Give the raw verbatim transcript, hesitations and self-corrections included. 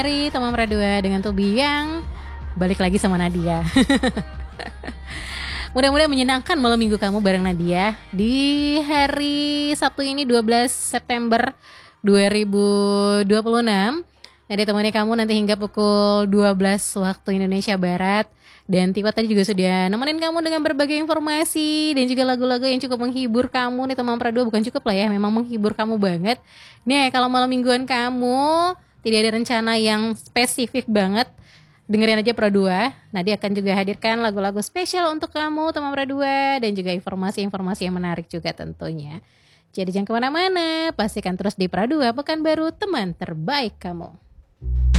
Hari teman Pradua dengan Tobi yang balik lagi sama Nadia. Mudah-mudahan menyenangkan malam minggu kamu bareng Nadia di hari Sabtu ini dua belas September dua ribu dua puluh enam. Jadi temani kamu nanti hingga pukul dua belas waktu Indonesia Barat. Dan Tiwa tadi juga sudah nemenin kamu dengan berbagai informasi dan juga lagu-lagu yang cukup menghibur kamu nih teman Pradua. Bukan cukup lah ya, memang menghibur kamu banget. Nih kalau malam mingguan kamu tidak ada rencana yang spesifik banget, dengerin aja Pro dua. Nadia akan juga hadirkan lagu-lagu spesial untuk kamu teman Pro dua dan juga informasi-informasi yang menarik juga tentunya. Jadi jangan kemana-mana, pastikan terus di Pro dua, Pekanbaru teman terbaik kamu.